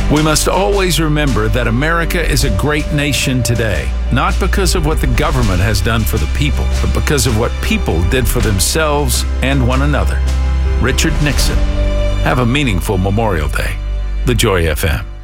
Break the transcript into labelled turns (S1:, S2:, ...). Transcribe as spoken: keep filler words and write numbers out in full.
S1: We must always remember that America is a great nation today, not because of what the government has done for the people, but because of what people did for themselves and one another. Richard Nixon. Have a meaningful Memorial Day. The Joy F M.